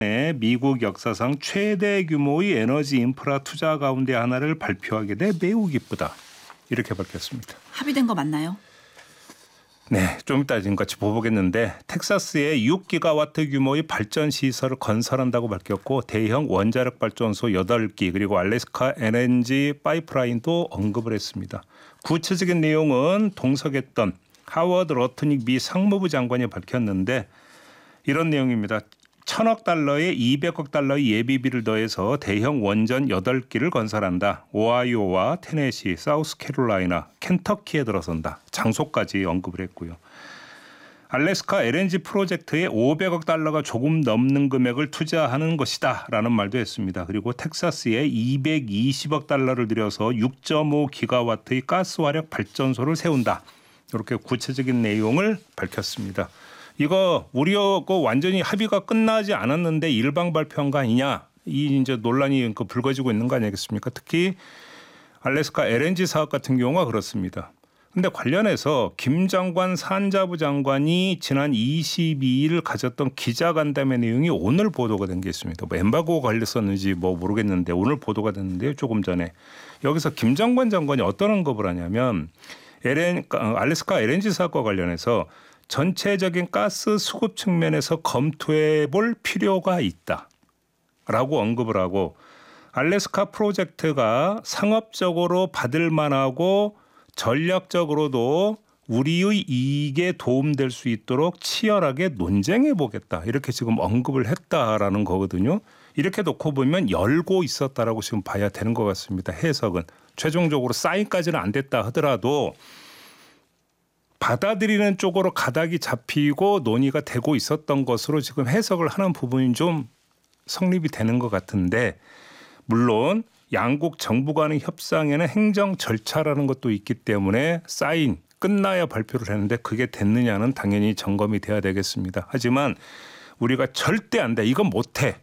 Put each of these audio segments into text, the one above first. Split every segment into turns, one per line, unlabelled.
미국 역사상 최대 규모의 에너지 인프라 투자 가운데 하나를 발표하게 돼 매우 기쁘다. 이렇게 밝혔습니다.
합의된 거 맞나요?
네, 좀 이따 지금같이 보겠는데 텍사스에 6기가와트 규모의 발전 시설을 건설한다고 밝혔고 대형 원자력 발전소 8기 그리고 알래스카 LNG 파이프라인도 언급을 했습니다. 구체적인 내용은 동석했던 하워드 러트닉 미 상무부 장관이 밝혔는데 이런 내용입니다. 1,000억 달러에 200억 달러의 예비비를 더해서 대형 원전 8기를 건설한다. 오하이오와 테네시, 사우스캐롤라이나, 켄터키에 들어선다. 장소까지 언급을 했고요. 알래스카 LNG 프로젝트에 500억 달러가 조금 넘는 금액을 투자하는 것이다 라는 말도 했습니다. 그리고 텍사스에 220억 달러를 들여서 6.5기가와트의 가스화력 발전소를 세운다. 이렇게 구체적인 내용을 밝혔습니다. 이거 우리하고 완전히 합의가 끝나지 않았는데 일방 발표한 거 아니냐. 이 이제 논란이 불거지고 있는 거 아니겠습니까? 특히 알래스카 LNG 사업 같은 경우가 그렇습니다. 그런데 관련해서 김 장관 산자부 장관이 지난 22일 가졌던 기자간담회 내용이 오늘 보도가 된 게 있습니다. 뭐 엠바고가 걸렸었는지 뭐 모르겠는데 오늘 보도가 됐는데요. 조금 전에. 여기서 김 장관이 어떤 언급을 하냐면 알래스카 LNG 사업과 관련해서 전체적인 가스 수급 측면에서 검토해 볼 필요가 있다라고 언급을 하고 알래스카 프로젝트가 상업적으로 받을 만하고 전략적으로도 우리의 이익에 도움될 수 있도록 치열하게 논쟁해 보겠다. 이렇게 지금 언급을 했다라는 거거든요. 이렇게 놓고 보면 열고 있었다라고 지금 봐야 되는 것 같습니다. 해석은. 최종적으로 사인까지는 안 됐다 하더라도 받아들이는 쪽으로 가닥이 잡히고 논의가 되고 있었던 것으로 지금 해석을 하는 부분이 좀 성립이 되는 것 같은데 물론 양국 정부 간의 협상에는 행정 절차라는 것도 있기 때문에 사인 끝나야 발표를 했는데 그게 됐느냐는 당연히 점검이 돼야 되겠습니다. 하지만 우리가 절대 안 돼. 이건 못해.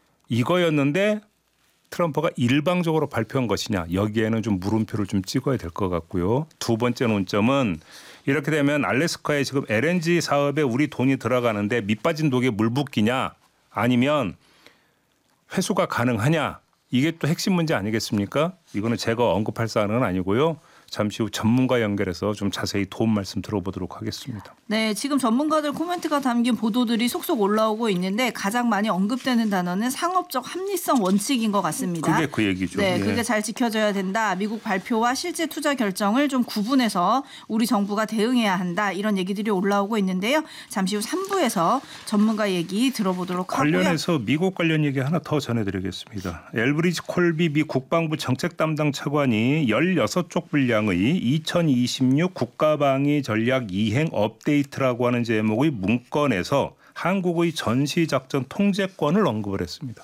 이거였는데 트럼프가 일방적으로 발표한 것이냐. 여기에는 좀 물음표를 좀 찍어야 될 것 같고요. 두 번째 논점은 이렇게 되면 알래스카에 지금 LNG 사업에 우리 돈이 들어가는데 밑 빠진 독에 물 붓기냐 아니면 회수가 가능하냐. 이게 또 핵심 문제 아니겠습니까? 이거는 제가 언급할 사안은 아니고요. 잠시 후 전문가 연결해서 좀 자세히 도움 말씀 들어보도록 하겠습니다.
네, 지금 전문가들 코멘트가 담긴 보도들이 속속 올라오고 있는데 가장 많이 언급되는 단어는 상업적 합리성 원칙인 것 같습니다.
그게 그 얘기죠.
네,
예.
그게 잘 지켜져야 된다. 미국 발표와 실제 투자 결정을 좀 구분해서 우리 정부가 대응해야 한다. 이런 얘기들이 올라오고 있는데요. 잠시 후 3부에서 전문가 얘기 들어보도록 하고요.
관련해서 미국 관련 얘기 하나 더 전해드리겠습니다. 엘브리지 콜비 미 국방부 정책 담당 차관이 16쪽 분량의 2026 국가방위 전략 이행 업데이트라고 하는 제목의 문건에서 한국의 전시작전 통제권을 언급을 했습니다.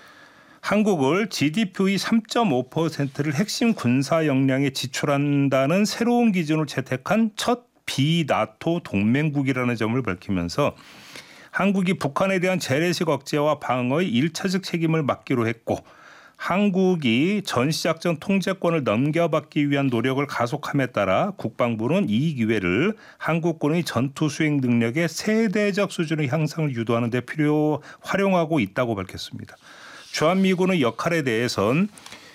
한국을 GDP의 3.5%를 핵심 군사 역량에 지출한다는 새로운 기준을 채택한 첫 비나토 동맹국이라는 점을 밝히면서 한국이 북한에 대한 재래식 억제와 방어의 1차적 책임을 맡기로 했고 한국이 전시작전 통제권을 넘겨받기 위한 노력을 가속함에 따라 국방부는 이 기회를 한국군의 전투 수행 능력의 세대적 수준의 향상을 유도하는 데 활용하고 있다고 밝혔습니다. 주한미군의 역할에 대해선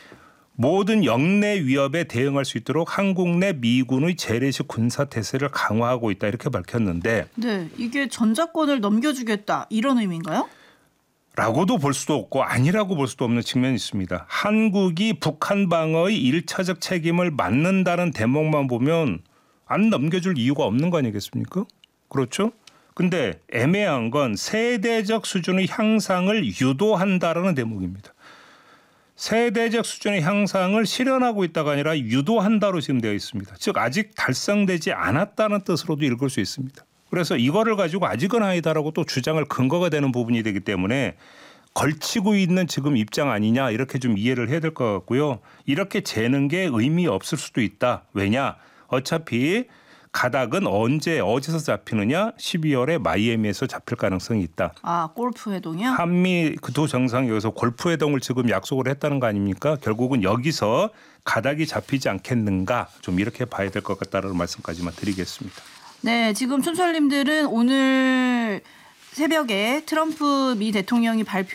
모든 영내 위협에 대응할 수 있도록 한국 내 미군의 재래식 군사 태세를 강화하고 있다 이렇게 밝혔는데
네, 이게 전자권을 넘겨주겠다 이런 의미인가요?
라고도 볼 수도 없고 아니라고 볼 수도 없는 측면이 있습니다. 한국이 북한 방어의 1차적 책임을 맡는다는 대목만 보면 안 넘겨줄 이유가 없는 거 아니겠습니까? 그렇죠? 근데 애매한 건 세대적 수준의 향상을 유도한다라는 대목입니다. 세대적 수준의 향상을 실현하고 있다가 아니라 유도한다로 지금 되어 있습니다. 즉 아직 달성되지 않았다는 뜻으로도 읽을 수 있습니다. 그래서 이거를 가지고 아직은 아니다라고 또 주장을 근거가 되는 부분이 되기 때문에 걸치고 있는 지금 입장 아니냐 이렇게 좀 이해를 해야 될 것 같고요. 이렇게 재는 게 의미 없을 수도 있다. 왜냐? 어차피 가닥은 어디서 잡히느냐? 12월에 마이애미에서 잡힐 가능성이 있다.
아, 골프 회동이요?
한미 그 두 정상이 여기서 골프 회동을 지금 약속을 했다는 거 아닙니까? 결국은 여기서 가닥이 잡히지 않겠는가? 좀 이렇게 봐야 될 것 같다는 말씀까지만 드리겠습니다.
네, 지금 촌철님들은 오늘 새벽에 트럼프 미 대통령이 발표